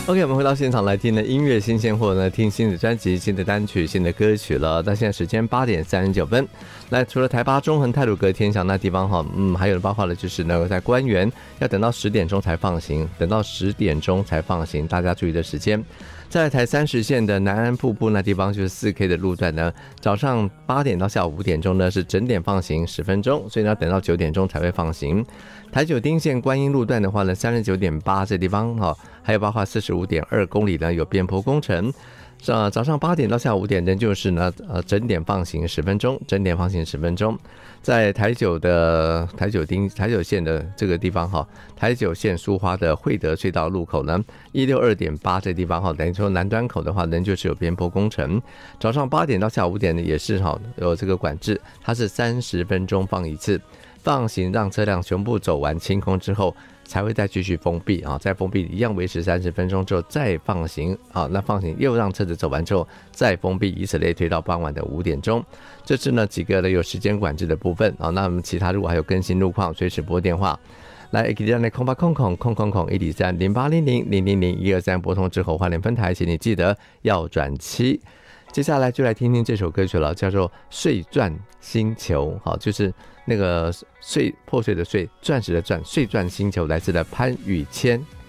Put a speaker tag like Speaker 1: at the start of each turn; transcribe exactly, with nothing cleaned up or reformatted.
Speaker 1: OK， 我们回到现场来听的音乐新鲜货呢，听新的专辑、新的单曲、新的歌曲了。到现在时间八点三十九分。来，除了台八、中横、太鲁阁、天祥那地方哈，嗯，还有包括了就是呢，在官园要等到十点钟才放行，等到十点钟才放行，大家注意的时间。在台三十线的南安瀑布那地方就是 四 K 的路段呢，早上八点到下午五点钟呢是整点放行十分钟，所以要等到九点钟才会放行。台九丁线观音路段的话呢，三十九点八这地方哈，还有包括四十五点二公里呢有边坡工程。呃，早上八点到下午五点，仍就是呢，呃，整点放行十分钟，整点放行十分钟。在台九的台九丁台九线的这个地方哈，台九线苏花的惠德隧道路口呢，一六二点八这地方哈，等于说南端口的话，仍旧是有边坡工程。早上八点到下午五点呢，也是哈有这个管制，它是三十分钟放一次。放行让车辆全部走完清空之后，才会再继续封闭啊，再封闭一样维持三十分钟之后再放行啊，那放行又让车子走完之后再封闭，以此类推到傍晚的五点钟。这是呢几个呢有时间管制的部分啊，那我们其他如果还有更新路况，随时拨电话来，可以让你空八空空空空空一零三零八零零零零零一二三拨通之后换联分台，请你记得要转七。接下来就来听听这首歌曲了，叫做《碎钻星球》，好，就是那个碎破碎的碎，钻石的钻，碎钻星球，来自的潘宇谦。